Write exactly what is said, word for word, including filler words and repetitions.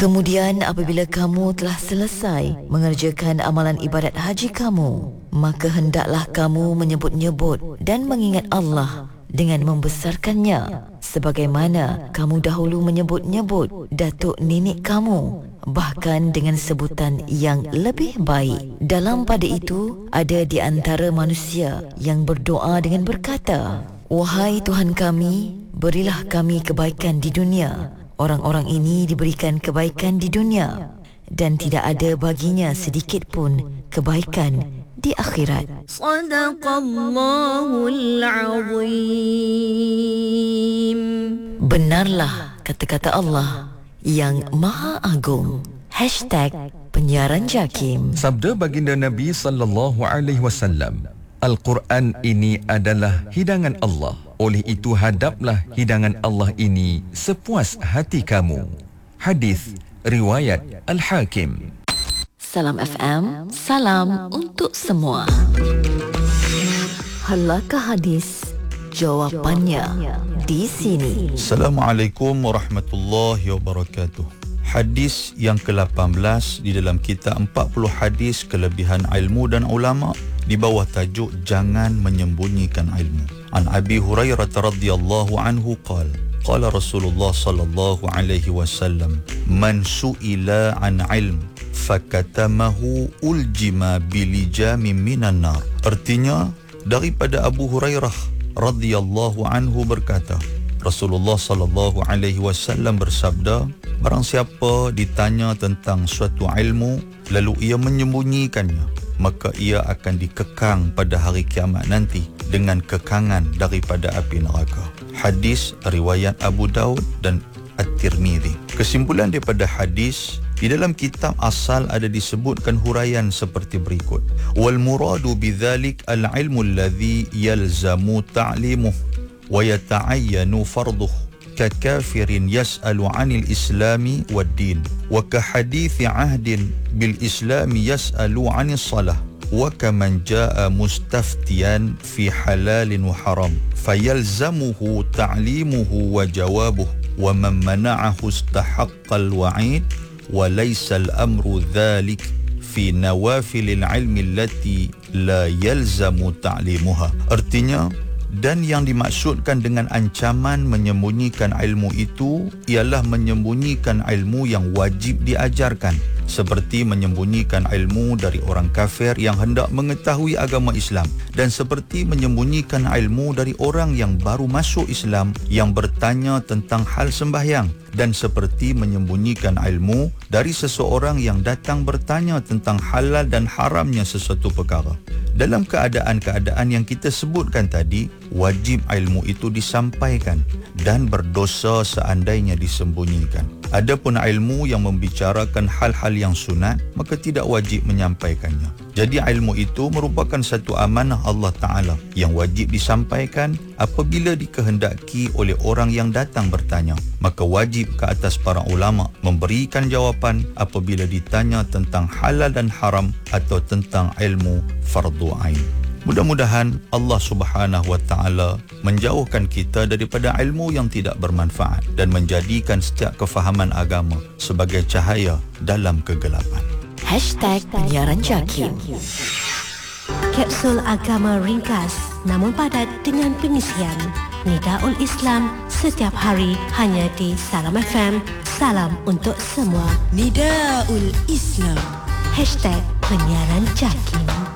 Kemudian apabila kamu telah selesai mengerjakan amalan ibadat haji kamu, maka hendaklah kamu menyebut-nyebut dan mengingat Allah dengan membesarkannya, sebagaimana kamu dahulu menyebut-nyebut datuk nenek kamu, bahkan dengan sebutan yang lebih baik. Dalam pada itu, ada di antara manusia yang berdoa dengan berkata, "Wahai Tuhan kami, berilah kami kebaikan di dunia." Orang-orang ini diberikan kebaikan di dunia dan tidak ada baginya sedikit pun kebaikan di akhirat. Sadaqallahul Azim. Benarlah kata-kata Allah yang Maha Agung. Hashtag Penyiaran Jakim. Sabda baginda Nabi sallallahu alaihi wasallam, Al-Quran ini adalah hidangan Allah. Oleh itu hadaplah hidangan Allah ini sepuas hati kamu. Hadis riwayat Al-Hakim. Salam F M, salam untuk semua. Halakah hadis? Jawapannya di sini. Assalamualaikum warahmatullahi wabarakatuh. Hadis yang ke lapan belas di dalam kitab empat puluh hadis kelebihan ilmu dan ulama di bawah tajuk Jangan Menyembunyikan Ilmu. An Abi Hurairah radhiyallahu anhu qala qala Rasulullah sallallahu alaihi wasallam man su'ila an ilm fakatamahu uljima bilijami minan nar. Artinya daripada Abu Hurairah radhiyallahu anhu berkata, Rasulullah sallallahu alaihi wasallam bersabda, barang siapa ditanya tentang suatu ilmu lalu ia menyembunyikannya, maka ia akan dikekang pada hari kiamat nanti dengan kekangan daripada api neraka. Hadis riwayat Abu Daud dan At-Tirmizi. Kesimpulan daripada hadis, di dalam kitab asal ada disebutkan huraian seperti berikut. Wal muradu bidzalik al-ilmu alladhi yalzamu ta'limuh wa yata'ayyanu farduh kakafirin yas'alu 'anil islami wad din wa kahadithi 'ahdin bil islami yas'alu 'anis salah wa kaman jaa'a mustaftiyan fi halalin wa haram fayalzamuhu ta'limuhu wa jawabuhu wa man mana'ahu istahaqqal wa'id wa laysa al-amru dhalik fi nawafilil ilmi allati la yalzamu ta'limuha. Artinya, dan yang dimaksudkan dengan ancaman menyembunyikan ilmu itu ialah menyembunyikan ilmu yang wajib diajarkan, seperti menyembunyikan ilmu dari orang kafir yang hendak mengetahui agama Islam, dan seperti menyembunyikan ilmu dari orang yang baru masuk Islam yang bertanya tentang hal sembahyang, dan seperti menyembunyikan ilmu dari seseorang yang datang bertanya tentang halal dan haramnya sesuatu perkara. Dalam keadaan-keadaan yang kita sebutkan tadi, wajib ilmu itu disampaikan dan berdosa seandainya disembunyikan. Adapun ilmu yang membicarakan hal-hal yang sunat, maka tidak wajib menyampaikannya. Jadi ilmu itu merupakan satu amanah Allah Ta'ala yang wajib disampaikan apabila dikehendaki oleh orang yang datang bertanya. Maka wajib ke atas para ulama memberikan jawapan apabila ditanya tentang halal dan haram atau tentang ilmu fardu ain. Mudah-mudahan Allah Subhanahu wa Ta'ala menjauhkan kita daripada ilmu yang tidak bermanfaat dan menjadikan setiap kefahaman agama sebagai cahaya dalam kegelapan. Hashtag Penyiaran Jakim. Kapsul agama ringkas namun padat dengan pengisian Nidaul Islam setiap hari hanya di Salam F M. Salam untuk semua. Nidaul Islam. Hashtag Penyiaran Jakim.